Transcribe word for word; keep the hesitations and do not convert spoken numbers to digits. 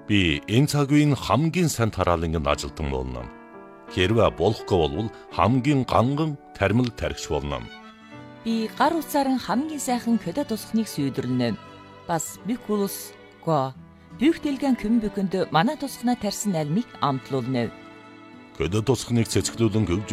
Би энэ цаг үеийн хамгийн сайн тараалангийн ажилтан болно. Хэрвээ болохгүй бол хамгийн ганган тармил тархич болно. Би гар утсаар хамгийн сайхан көдө тусахныг сүйдэрнэ. Бас бикулус го бүх дэлгэн көмбөкөнд манай тусахна тарсан альмыг амтлуулна. Көдө тусахныг цэцгэлүүлэн